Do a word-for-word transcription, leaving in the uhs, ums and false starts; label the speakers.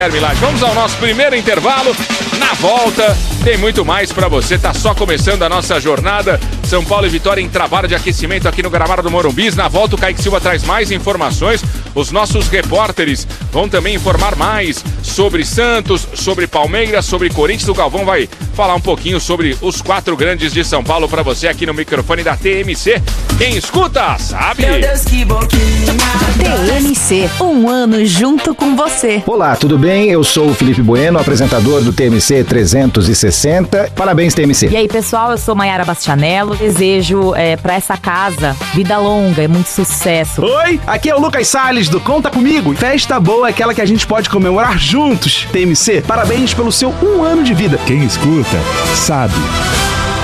Speaker 1: Vamos ao nosso primeiro intervalo. Na volta, tem muito mais pra você. Tá só começando a nossa jornada. São Paulo e Vitória em trabalho de aquecimento aqui no gramado do Morumbi. Na volta, o Kaique Silva traz mais informações. Os nossos repórteres vão também informar mais sobre Santos, sobre Palmeiras, sobre Corinthians. O Galvão vai falar um pouquinho sobre os quatro grandes de São Paulo pra você aqui no microfone da T M C. Quem escuta, sabe?
Speaker 2: Meu Deus, que boquinha.
Speaker 3: T M C, um ano junto com você.
Speaker 4: Olá, tudo bem? Eu sou o Felipe Bueno, apresentador do T M C trezentos e sessenta. Parabéns, T M C.
Speaker 5: E aí, pessoal, eu sou Maiara Bastianello. Desejo é, pra essa casa vida longa e muito sucesso.
Speaker 6: Oi, aqui é o Lucas Salles do Conta Comigo. Festa boa é aquela que a gente pode comemorar juntos. T M C, parabéns pelo seu um ano de vida.
Speaker 7: Quem escuta, sabe.